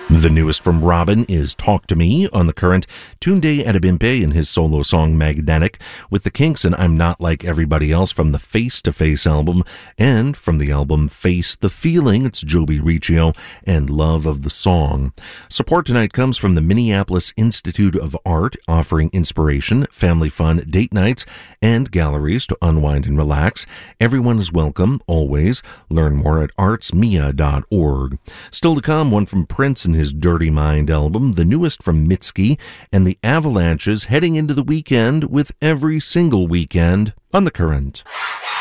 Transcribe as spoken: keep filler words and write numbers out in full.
The newest from Robin is Talk to Me on The Current, Tunde Adebimpe in his solo song Magnetic, with the Kinks and I'm Not Like Everybody Else from the Face to Face album, and from the album Face the Feeling, it's Joby Riccio and Love of the Song. Support tonight comes from the Minneapolis Institute of Art, offering inspiration, family fun, date nights, and galleries to unwind and relax. Everyone is welcome, always. Learn more at arts mia dot org. Still to come, one from Prince and his Dirty Mind album, the newest from Mitski, and the Avalanches heading into the weekend with Every Single Weekend on The Current.